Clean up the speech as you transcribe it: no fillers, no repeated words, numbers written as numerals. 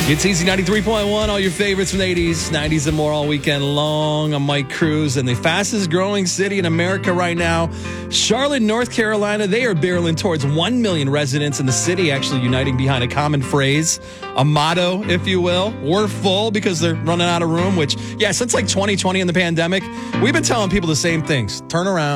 It's Easy 93.1, all your favorites from the 80s, 90s, and more all weekend long. I'm Mike Cruz, and the fastest growing city in America right now, Charlotte, North Carolina. They are barreling towards 1 million residents in the city, actually uniting behind a common phrase, a motto, if you will. We're full because they're running out of room, which, since like 2020 in the pandemic, we've been telling people the same things. Turn around.